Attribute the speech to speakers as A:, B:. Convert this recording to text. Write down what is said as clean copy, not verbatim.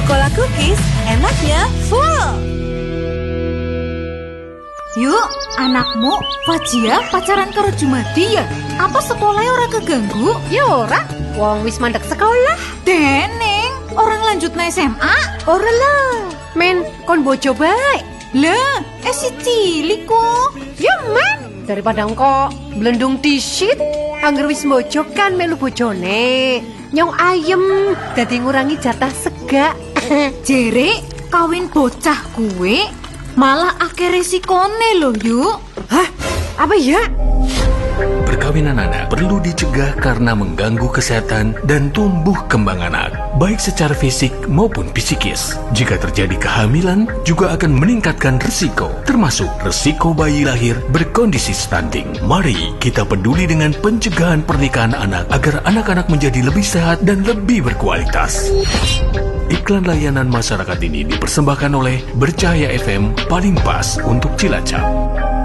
A: Coca-Cola Cookies, enaknya full.
B: Yuk, anakmu Fajia pacaran karo Jumadi ya? Apa sekolahnya ora keganggu?
C: Ya ora, wong wis mandek sekolah.
B: Deneng, orang lanjut na SMA?
C: Ora lah, men kon bojo baik.
B: Lah, si cilik kok.
C: Ya men, daripada engko blendung disit, angger wis bojo kan melu bojone. Nyong ayem, dadi ngurangi jatah sega.
B: Jere, kawin bocah kuwe malah akeh resikone lho, Yuk.
C: Hah? Apa ya?
D: Perkawinan anak perlu dicegah karena mengganggu kesehatan dan tumbuh kembang anak, baik secara fisik maupun psikis. Jika terjadi kehamilan, juga akan meningkatkan risiko, termasuk risiko bayi lahir berkondisi stunting. Mari kita peduli dengan pencegahan pernikahan anak agar anak-anak menjadi lebih sehat dan lebih berkualitas. Iklan layanan masyarakat ini dipersembahkan oleh Bercahaya FM, paling pas untuk Cilacap.